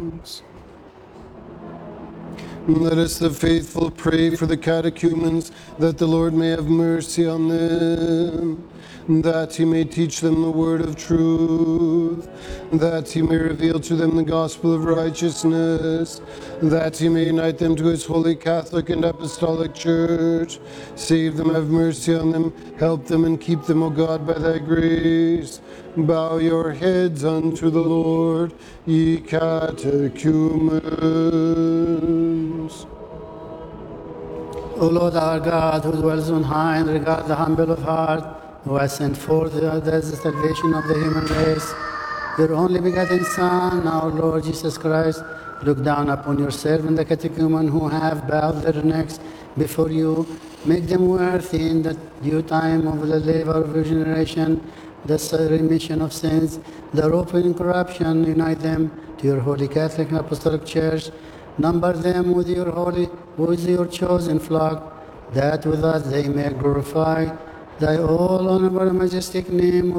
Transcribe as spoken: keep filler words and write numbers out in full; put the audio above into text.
Let us, the faithful, pray for the catechumens, that the Lord may have mercy on them, that he may teach them the word of truth, that he may reveal to them the gospel of righteousness, that he may unite them to his holy Catholic and Apostolic Church. Save them, have mercy on them, help them and keep them, O God, by thy grace. Bow your heads unto the Lord, ye catechumens. O Lord our God, who dwells on high and regards the humble of heart, who has sent forth the salvation of the human race, your only begotten Son, our Lord Jesus Christ, look down upon your servant, the catechumen, who have bowed their necks before you. Make them worthy in the due time of the labor of your generation, the remission of sins, the hope in corruption. Unite them to your holy Catholic and Apostolic Church. Number them with your holy, with your chosen flock, that with us they may glorify thy all honorable and majestic name,